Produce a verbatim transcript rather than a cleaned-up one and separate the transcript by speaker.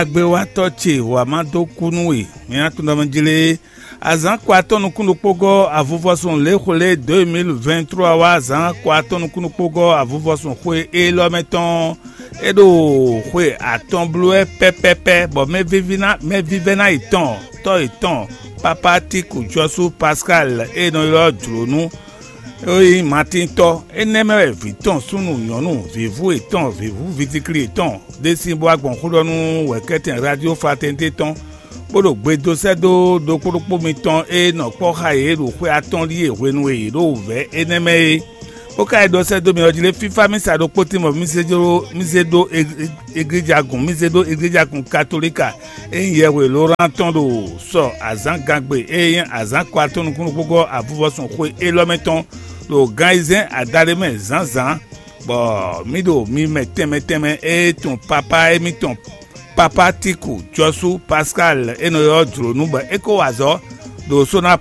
Speaker 1: agbe wa tɔtse wa ma do kunu ye mina tun dama jele azan kwa tɔnu kunu kpogo avuvɔsɔn le xɔle deux mille vingt-trois wa azan kwa tɔnu kunu kpogo avuvɔsɔn xɔe e lɔmɛtɔn eɖo xɔe atɔnbluɛ pɛpɛpɛ bɔn mɛ vivina mɛ vivena itɔn tɔ itɔn papa tiku jɔsu pascal e nɔ yɔrɔ dronu oyi matintɔ enɛmɛ vitɔn sunu nyɔnu vivu etɔn vivu vitikili etɔn desimbo agbɔnkulɔnu wɛkɛtɛn radio fatente tɔn kpɔdɔ gbedosɛdo dokporokpomi tɔn e nɔkpɔ xa ye ɖo ƒe atɔli ye wenu ye ɖo vɛ enɛmɛ ye woka edosɛdo mi ɔdzile fifa misa ɖo kpɔti mɔ misedo misedo egridzagun misedo egridzagun katolika eyɛ wɛ lɔrɔn tɔn ɖo sɔ azan gagbe eye azan kɔ atɔnukunu gbogbo avuvɔsɔn xoe elɔmɛtɔn do gãizen adareme zanzan bɔn mi do mi mɛ tɛmɛtɛmɛ e tun papa e mi tɔn papa tiku jɔsu pascal enɔ yɔ dronu bɛ eko wazɔ do sona